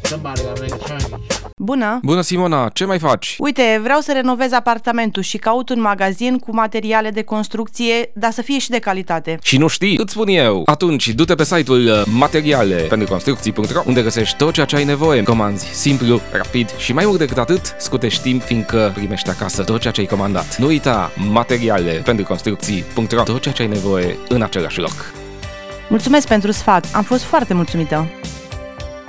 Somebody gotta make a change. Bună! Bună, Simona! Ce mai faci? Uite, vreau să renovez apartamentul și caut un magazin cu materiale de construcție, dar să fie și de calitate. Și nu știi? Îți spun eu! Atunci, du-te pe site-ul materiale pentru construcții.ro, unde găsești tot ceea ce ai nevoie. Comanzi simplu, rapid și mai mult decât atât, scutești timp, fiindcă primești acasă tot ceea ce ai comandat. Nu uita, materiale pentru construcții.ro, tot ceea ce ai nevoie în același loc. Mulțumesc pentru sfat, am fost foarte mulțumită!